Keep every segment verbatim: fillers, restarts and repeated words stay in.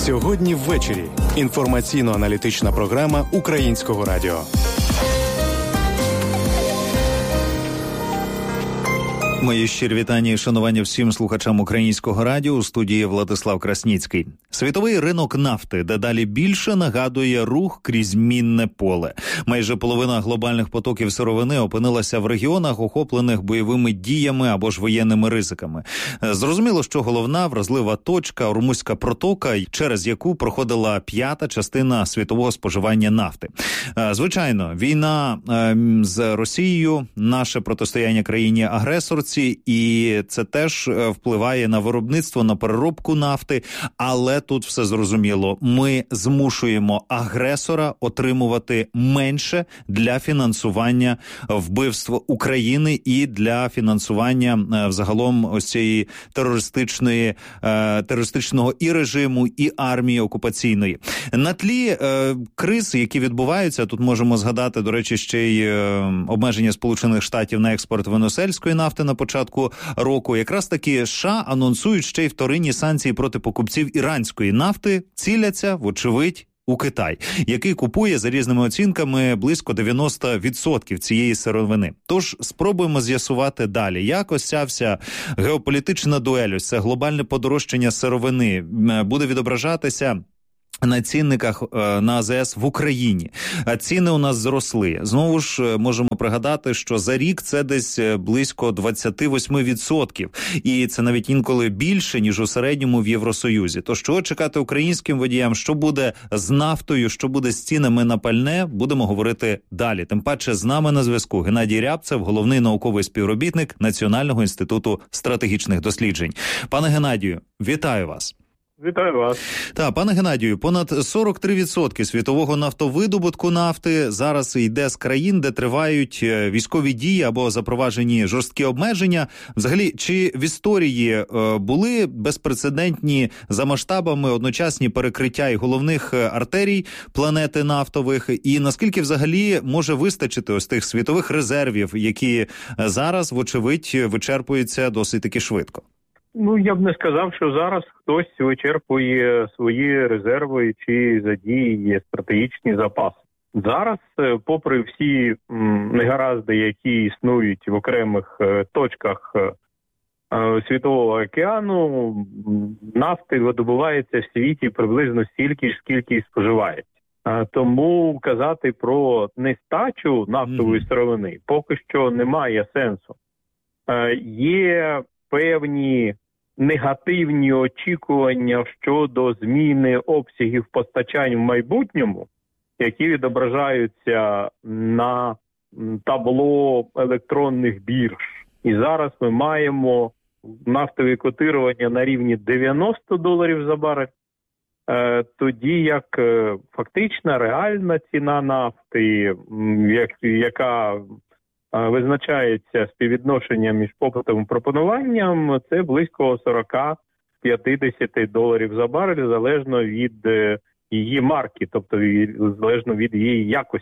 Сьогодні ввечері. Інформаційно-аналітична програма Українського радіо. Мої щирі вітання і шанування всім слухачам Українського радіо. У студії Владислав Красніцький. Світовий ринок нафти дедалі більше нагадує рух крізь мінне поле. Майже половина глобальних потоків сировини опинилася в регіонах, охоплених бойовими діями або ж воєнними ризиками. Зрозуміло, що головна вразлива точка – Ормузька протока, через яку проходила п'ята частина світового споживання нафти. Звичайно, війна з Росією, наше протистояння країні-агресорці, і це теж впливає на виробництво, на переробку нафти, але тут все зрозуміло. Ми змушуємо агресора отримувати менше для фінансування вбивств України і для фінансування взагалом ось цієї терористичної, терористичного і режиму, і армії окупаційної. На тлі криз, які відбуваються, тут можемо згадати, до речі, ще й обмеження Сполучених Штатів на експорт венесуельської нафти на початку року. Якраз таки США анонсують ще й вторинні санкції проти покупців іранської нафти, ціляться, вочевидь, у Китай, який купує за різними оцінками близько дев'яносто відсотків цієї сировини. Тож спробуємо з'ясувати далі, як ось ця вся геополітична дуель, ось це глобальне подорожчання сировини буде відображатися на цінниках на АЗС в Україні. Ціни у нас зросли. Знову ж можемо пригадати, що за рік це десь близько двадцять вісім відсотків. І це навіть інколи більше, ніж у середньому в Євросоюзі. То що чекати українським водіям, що буде з нафтою, що буде з цінами на пальне, будемо говорити далі. Тим паче з нами на зв'язку Геннадій Рябцев, головний науковий співробітник Національного інституту стратегічних досліджень. Пане Геннадію, вітаю вас. Вітаю вас. Так, пане Геннадію, понад сорок три відсотки світового нафтовидобутку нафти зараз йде з країн, де тривають військові дії або запроваджені жорсткі обмеження. Взагалі, чи в історії були безпрецедентні за масштабами одночасні перекриття і головних артерій планети нафтових? І наскільки взагалі може вистачити ось тих світових резервів, які зараз, вочевидь, вичерпуються досить таки швидко? Ну, я б не сказав, що зараз хтось вичерпує свої резерви чи задіює стратегічні запаси. Зараз, попри всі негаразди, які існують в окремих точках Світового океану, нафти видобувається в світі приблизно стільки ж, скільки і споживається. Тому казати про нестачу нафтової сировини поки що немає сенсу. Є певні негативні очікування щодо зміни обсягів постачань в майбутньому, які відображаються на табло електронних бірж. І зараз ми маємо нафтові котирування на рівні дев'яносто доларів за барель, тоді як фактична реальна ціна нафти, яка визначається співвідношенням між попитом і пропонуванням, це близько сорок-п'ятдесят доларів за барель, залежно від її марки, тобто залежно від її якості.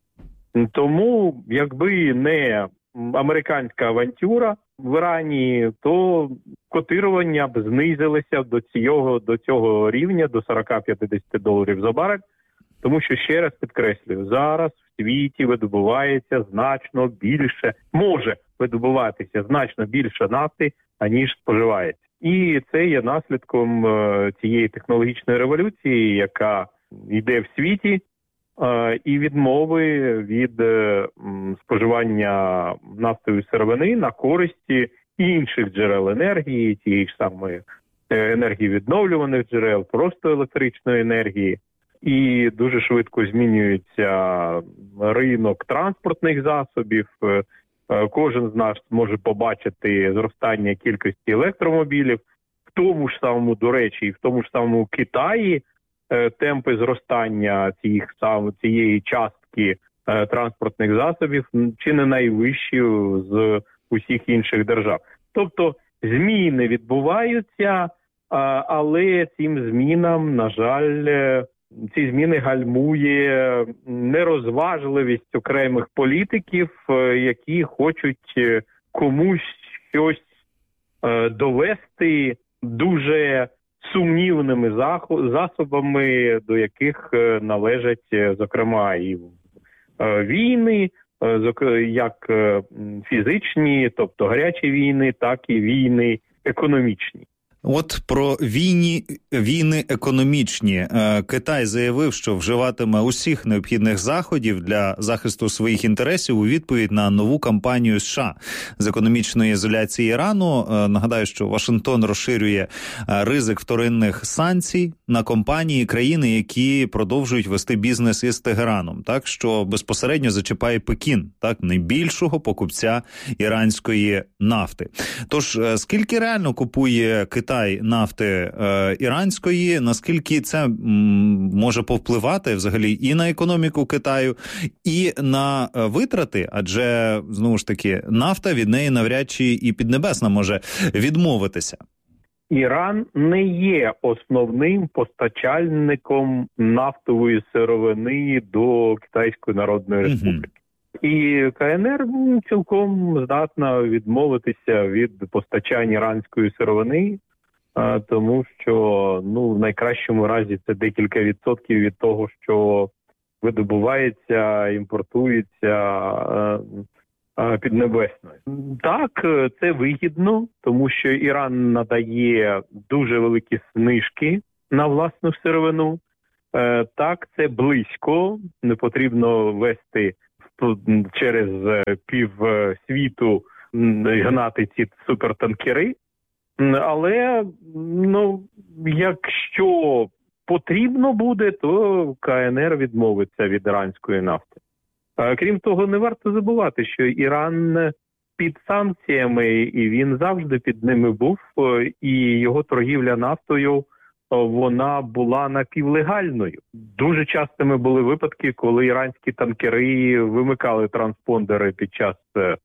Тому, якби не американська авантюра в Ірані, то котирування б знизилися до цього, до цього рівня, до сорок-п'ятдесят доларів за барель. Тому що, ще раз підкреслюю, зараз в світі видобувається значно більше, може видобуватися значно більше нафти, аніж споживається. І це є наслідком е, цієї технологічної революції, яка йде в світі, е, і відмови від е, споживання нафтової сировини на користі інших джерел енергії, тієї ж самої е, енергії відновлюваних джерел, просто електричної енергії. І дуже швидко змінюється ринок транспортних засобів. Кожен з нас може побачити зростання кількості електромобілів. В тому ж самому, до речі, і в тому ж самому Китаї темпи зростання цих, цієї частки транспортних засобів чи не найвищі з усіх інших держав. Тобто зміни відбуваються, але цим змінам, на жаль, ці зміни гальмує нерозважливість окремих політиків, які хочуть комусь щось довести дуже сумнівними засобами, до яких належать, зокрема, і війни, як фізичні, тобто гарячі війни, так і війни економічні. От про війні, війни економічні. Китай заявив, що вживатиме усіх необхідних заходів для захисту своїх інтересів у відповідь на нову кампанію США з економічної ізоляції Ірану. Нагадаю, що Вашингтон розширює ризик вторинних санкцій на компанії, країни, які продовжують вести бізнес із Тегераном, так, що безпосередньо зачіпає Пекін, так, найбільшого покупця іранської нафти. Тож, скільки реально купує Китай нафти е, іранської, наскільки це м, може повпливати взагалі і на економіку Китаю, і на витрати, адже, знову ж таки, нафта від неї навряд чи і Піднебесна може відмовитися. Іран не є основним постачальником нафтової сировини до Китайської Народної Республіки. Mm-hmm. І КНР цілком здатна відмовитися від постачання іранської сировини, тому що, ну, в найкращому разі це декілька відсотків від того, що видобувається, імпортується Піднебесною. Так, це вигідно, тому що Іран надає дуже великі знижки на власну сировину. Так, це близько, не потрібно вести через півсвіту, гнати ці супертанкери. Але, ну, якщо потрібно буде, то КНР відмовиться від іранської нафти. Крім того, не варто забувати, що Іран під санкціями, і він завжди під ними був, і його торгівля нафтою, вона була напівлегальною. Дуже частими були випадки, коли іранські танкери вимикали транспондери під час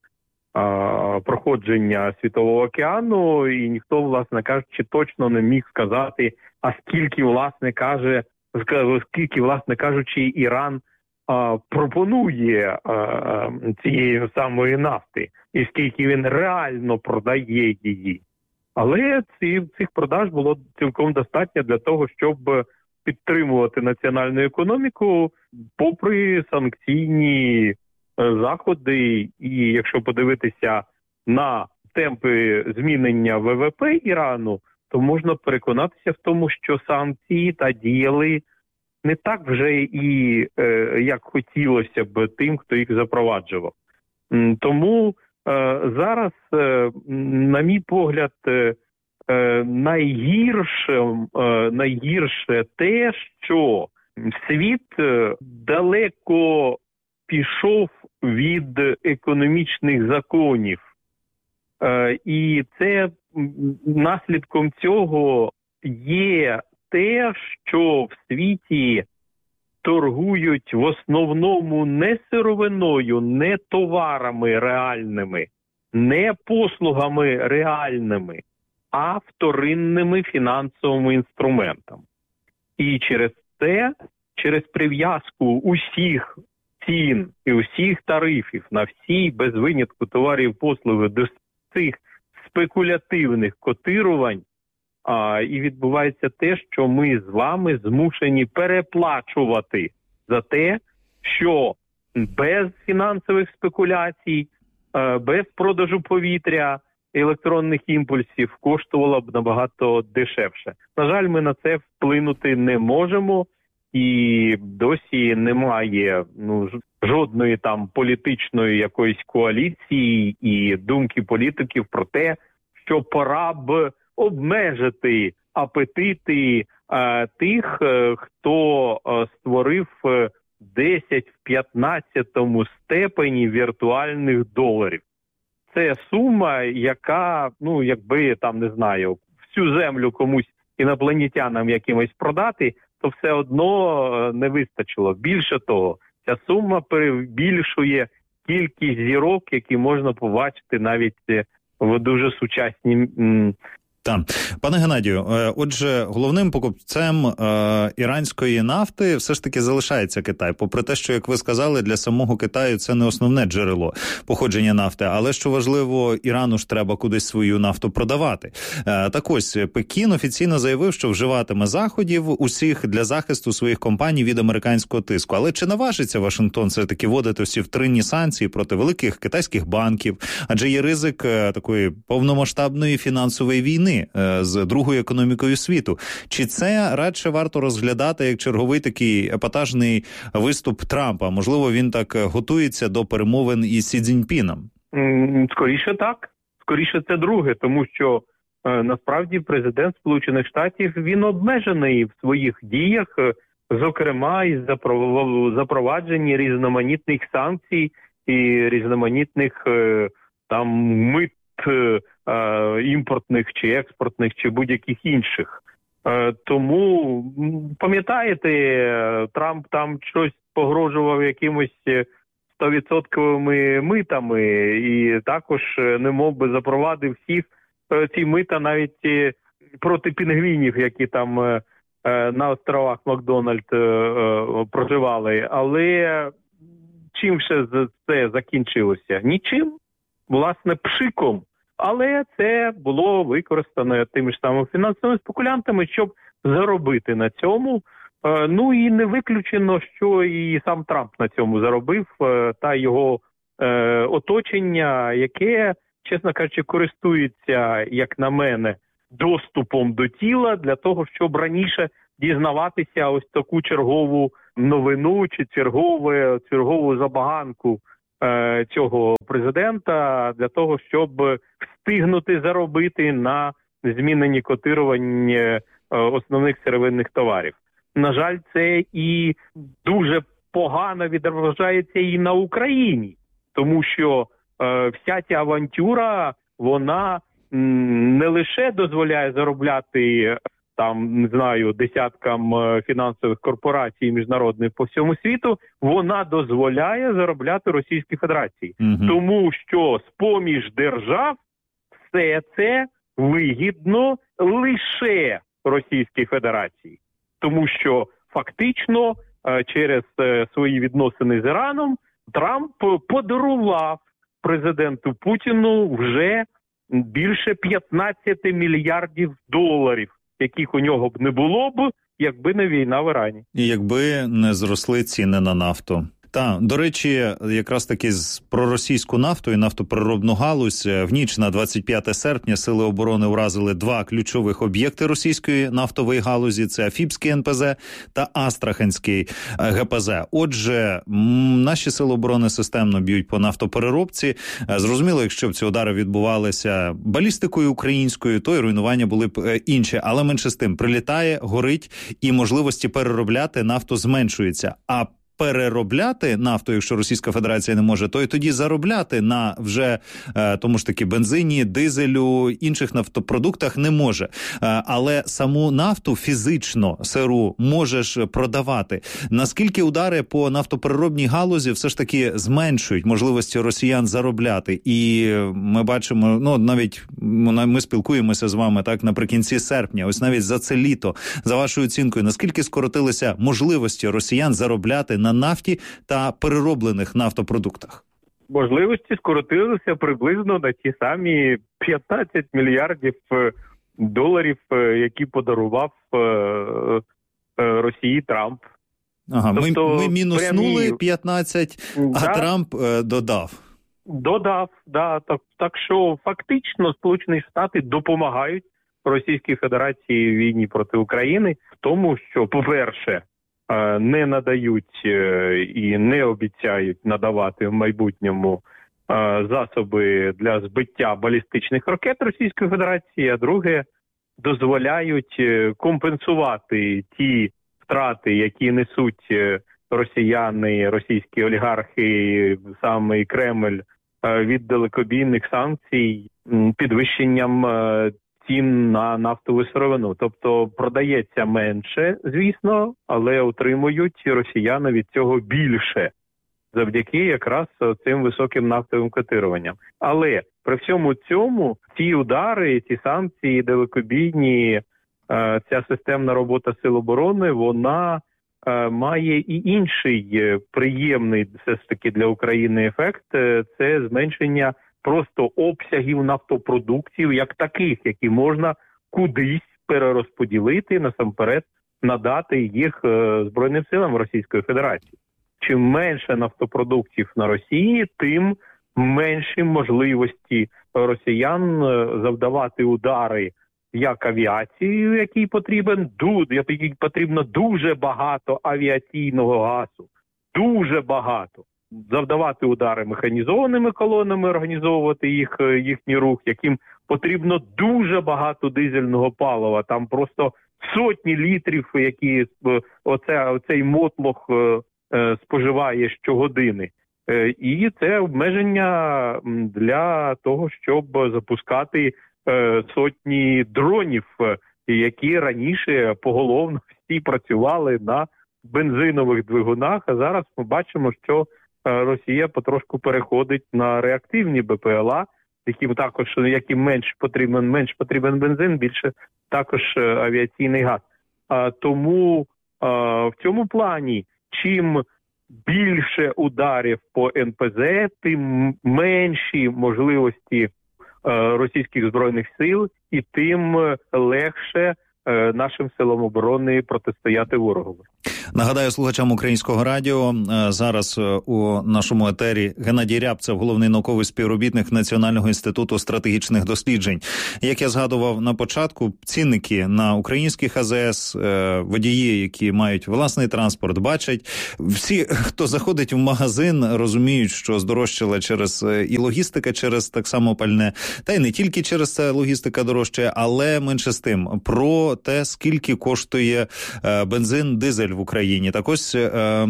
проходження Світового океану, і ніхто, власне кажучи, точно не міг сказати, а скільки, власне каже, скільки, власне кажучи, Іран а, пропонує а, цієї самої нафти, і скільки він реально продає її. Але ці, цих продаж було цілком достатньо для того, щоб підтримувати національну економіку попри санкційні заходи. І якщо подивитися на темпи змінення ВВП Ірану, то можна переконатися в тому, що санкції та діяли не так вже і е, як хотілося б тим, хто їх запроваджував. Тому е, зараз, е, на мій погляд, е, найгірше, е, найгірше те, що світ е, далеко пішов від економічних законів. Е, і це наслідком цього є те, що в світі торгують в основному не сировиною, не товарами реальними, не послугами реальними, а вторинними фінансовими інструментами. І через це, через прив'язку усіх цін і усіх тарифів на всі, без винятку товарів і послуги, до цих спекулятивних котирувань, а, і відбувається те, що ми з вами змушені переплачувати за те, що без фінансових спекуляцій, а, без продажу повітря, електронних імпульсів коштувало б набагато дешевше. На жаль, ми на це вплинути не можемо, і досі немає ну, жодної там політичної якоїсь коаліції і думки політиків про те, що пора б обмежити апетити е, тих, е, хто е, створив десять-п'ятнадцятому степені віртуальних доларів. Це сума, яка, ну, якби, там, не знаю, всю землю комусь інопланетянам якимось продати, то все одно не вистачило. Більше того, ця сума перебільшує кількість зірок, які можна побачити навіть в дуже сучасній м, Так. Пане Геннадію, отже, головним покупцем е, іранської нафти все ж таки залишається Китай. Попри те, що, як ви сказали, для самого Китаю це не основне джерело походження нафти. Але, що важливо, Ірану ж треба кудись свою нафту продавати. Е, так ось, Пекін офіційно заявив, що вживатиме заходів усіх для захисту своїх компаній від американського тиску. Але чи наважиться Вашингтон все-таки вводити всі втринні санкції проти великих китайських банків? Адже є ризик е, такої повномасштабної фінансової війни з другою економікою світу. Чи це радше варто розглядати як черговий такий епатажний виступ Трампа? Можливо, він так готується до перемовин із Сі Цзіньпіном? Скоріше так. Скоріше це друге, тому що е, насправді президент Сполучених Штатів, він обмежений в своїх діях, е, зокрема із запровадження різноманітних санкцій і різноманітних е, там мит е, імпортних чи експортних, чи будь-яких інших. Тому, пам'ятаєте, Трамп там щось погрожував якимось сто відсотків митами і також не мов би запровадив всіх ці мита навіть проти пінгвінів, які там на островах Макдональд проживали. Але чим ще це закінчилося? Нічим. Власне, пшиком. Але це було використано тими ж самими фінансовими спекулянтами, щоб заробити на цьому. Ну і не виключено, що і сам Трамп на цьому заробив, та його е, оточення, яке, чесно кажучи, користується, як на мене, доступом до тіла для того, щоб раніше дізнаватися ось таку чергову новину чи чергову, чергову забаганку е, цього президента для того, щоб встигнути заробити на зміненні котирувань основних сировинних товарів. На жаль, це і дуже погано відображається і на Україні, тому що е, вся ця авантюра, вона м, не лише дозволяє заробляти там, не знаю, десяткам фінансових корпорацій міжнародних по всьому світу, вона дозволяє заробляти Російській Федерації. Угу. Тому що з-поміж держав все це вигідно лише Російській Федерації. Тому що фактично через свої відносини з Іраном Трамп подарував президенту Путіну вже більше п'ятнадцять мільярдів доларів, яких у нього б не було б, якби не війна в Ірані. І якби не зросли ціни на нафту. Та, до речі, якраз таки з проросійську нафту і нафтопереробну галузь в ніч на двадцять п'яте серпня Сили оборони вразили два ключових об'єкти російської нафтової галузі – це Афіпський ен пе зе та Астраханський ге пе зе. Отже, наші Сили оборони системно б'ють по нафтопереробці. Зрозуміло, якщо б ці удари відбувалися балістикою українською, то й руйнування були б інші. Але менше з тим, прилітає, горить і можливості переробляти нафту зменшуються. А переробляти нафту, якщо Російська Федерація не може, то і тоді заробляти на вже е, тому ж таки бензині, дизелю, інших нафтопродуктах не може. Е, але саму нафту фізично, сиру, можеш продавати. Наскільки удари по нафтопереробній галузі все ж таки зменшують можливості росіян заробляти? І ми бачимо, ну навіть ми спілкуємося з вами так наприкінці серпня, ось навіть за це літо, за вашою оцінкою, наскільки скоротилися можливості росіян заробляти на нафті та перероблених нафтопродуктах? Можливості скоротилися приблизно на ті самі п'ятнадцять мільярдів доларів, які подарував Росії Трамп. Ага, тобто, ми, ми мінуснули прямі... п'ятнадцять, а да, Трамп е, додав. Додав, да. Так, так що фактично Сполучені Штати допомагають Російській Федерації в війні проти України в тому, що, по-перше, не надають і не обіцяють надавати в майбутньому засоби для збиття балістичних ракет Російської Федерації, а друге, дозволяють компенсувати ті втрати, які несуть росіяни, російські олігархи, саме Кремль, від далекобійних санкцій, підвищенням цін на нафтову сировину. Тобто продається менше, звісно, але отримують росіяни від цього більше, завдяки якраз цим високим нафтовим котируванням. Але При всьому цьому ці удари, ці санкції далекобійні, ця системна робота Сил оборони, вона має і інший приємний все ж таки для України ефект – це зменшення просто обсягів нафтопродуктів як таких, які можна кудись перерозподілити, насамперед надати їх Збройним силам Російської Федерації. Чим менше нафтопродуктів на Росії, тим менші можливості росіян завдавати удари як авіацію, який потрібен, який потрібно дуже багато авіаційного газу, дуже багато. Завдавати удари механізованими колонами, організовувати їх, їхній рух, яким потрібно дуже багато дизельного палива. Там просто сотні літрів, які оце, оцей мотлох е, е, споживає щогодини. Е, і це обмеження для того, щоб запускати е, сотні дронів, які раніше поголовно всі працювали на бензинових двигунах. А зараз ми бачимо, що Росія потрошку переходить на реактивні БПЛА, яким також, яким менш потрібен, менш потрібен бензин, більше також авіаційний газ. А, тому а, в цьому плані, чим більше ударів по ен пе зе, тим менші можливості а, російських збройних сил, і тим легше а, нашим силам оборони протистояти ворогові. Нагадаю слухачам Українського радіо, зараз у нашому етері Геннадій Рябцев, головний науковий співробітник Національного інституту стратегічних досліджень. Як я згадував на початку, цінники на українських а зе ес, водії, які мають власний транспорт, бачать. Всі, хто заходить в магазин, розуміють, що здорожчала через і логістика, через так само пальне, та й не тільки через це логістика дорожчає, але менше з тим. Про те, скільки коштує бензин, дизель в Україні. Так ось е,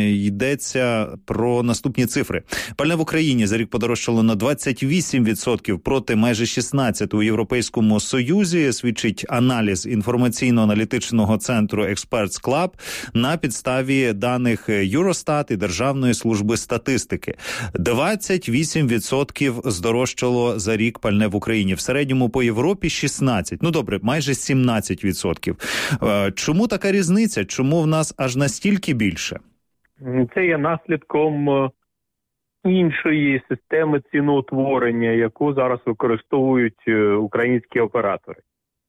йдеться про наступні цифри. Пальне в Україні за рік подорожчало на двадцять вісім відсотків проти майже шістнадцять відсотків у Європейському Союзі, свідчить аналіз інформаційно-аналітичного центру Experts Club на підставі даних Eurostat і Державної служби статистики. двадцять вісім відсотків здорожчало за рік пальне в Україні. В середньому по Європі шістнадцять. Ну добре, майже сімнадцять відсотків. Е, чому така різниця? Чому в нас аж настільки більше? Це є наслідком іншої системи ціноутворення, яку зараз використовують українські оператори.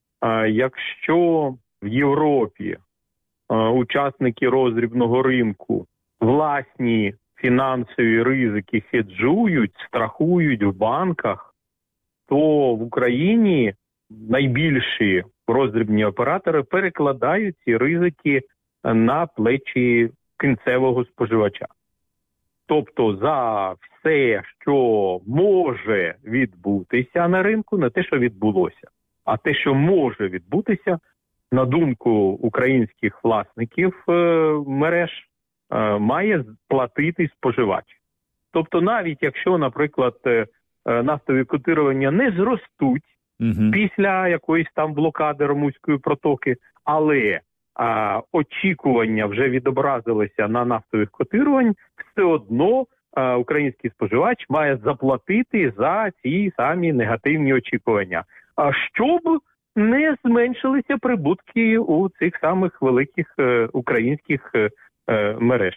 Якщо в Європі учасники роздрібного ринку власні фінансові ризики хеджують, страхують в банках, то в Україні найбільші роздрібні оператори перекладають ці ризики на плечі кінцевого споживача. Тобто за все, що може відбутися на ринку, не те, що відбулося, а те, що може відбутися, на думку українських власників е, мереж, е, має платити споживач. Тобто навіть якщо, наприклад, е, нафтові котирування не зростуть угу. після якоїсь там блокади Ормузької протоки, але а, очікування вже відобразилися на нафтових котирувань, все одно а, український споживач має заплатити за ці самі негативні очікування. А щоб не зменшилися прибутки у цих самих великих е, українських е, е, мереж.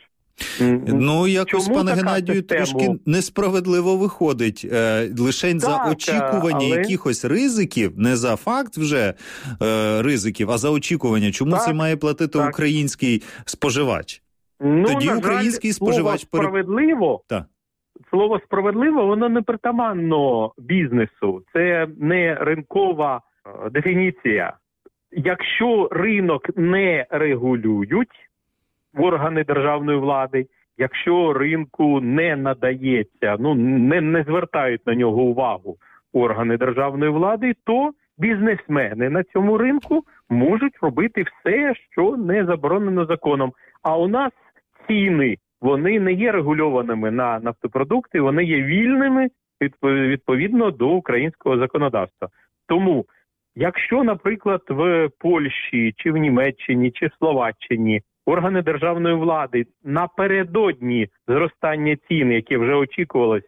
Ну, якось, Чому пане Геннадію, систему? Трошки несправедливо виходить. Е, лишень так, за очікування але... якихось ризиків, не за факт вже е, ризиків, а за очікування. Чому так, це має платити так. український споживач? Ну, Тоді на український жаль, споживач... Слово справедливо, так. слово справедливо, воно не притаманно бізнесу. Це не ринкова е, дефініція. Якщо ринок не регулюють органи державної влади, якщо ринку не надається, ну не, не звертають на нього увагу органи державної влади, то бізнесмени на цьому ринку можуть робити все, що не заборонено законом. А у нас ціни, вони не є регульованими на нафтопродукти, вони є вільними відповідно до українського законодавства. Тому, якщо, наприклад, в Польщі, чи в Німеччині, чи в Словаччині органи державної влади напередодні зростання цін, які вже очікувалося,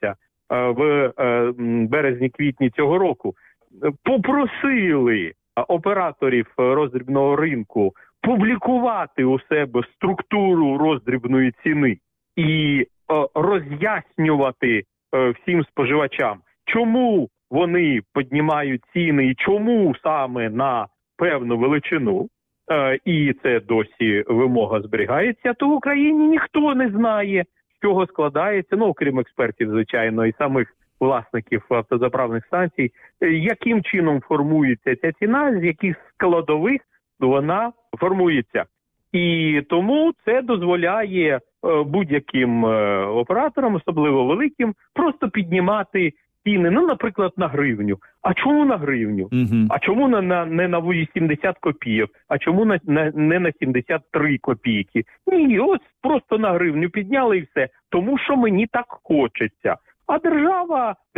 в березні-квітні цього року попросили операторів роздрібного ринку публікувати у себе структуру роздрібної ціни і роз'яснювати всім споживачам, чому вони піднімають ціни і чому саме на певну величину, і це досі вимога зберігається, то в Україні ніхто не знає, з чого складається, ну, окрім експертів, звичайно, і самих власників автозаправних станцій, яким чином формується ця ціна, з яких складових вона формується. І тому це дозволяє будь-яким операторам, особливо великим, просто піднімати ціни, ну, наприклад, на гривню. А чому на гривню? Uh-huh. А чому на, на, не на вісімдесят копійок? А чому на, на, не на сімдесят три копійки? Ні, ось просто на гривню підняли і все. Тому що мені так хочеться. А держава